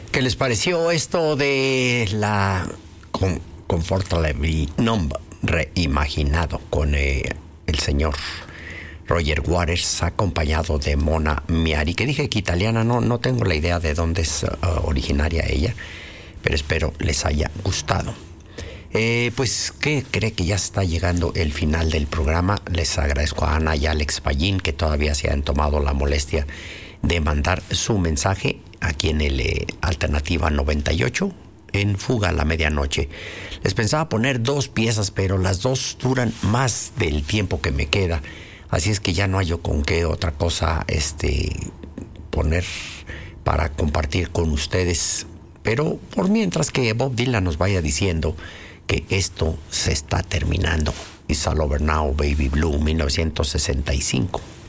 ¿Qué les pareció esto de la Comfortably Numb reimaginado con el señor Roger Waters, acompañado de Mona Miari, que dije que italiana, no tengo la idea de dónde es originaria ella, pero espero les haya gustado. Pues, ¿qué cree que ya está llegando el final del programa? Les agradezco a Ana y Alex Pallín que todavía se han tomado la molestia de mandar su mensaje aquí en el Alternativa 98 en Fuga a la Medianoche. Les pensaba poner 2 piezas, pero las 2 duran más del tiempo que me queda, así es que ya no hay yo con qué otra cosa poner para compartir con ustedes. Pero por mientras que Bob Dylan nos vaya diciendo que esto se está terminando. It's all over now, baby blue, 1965.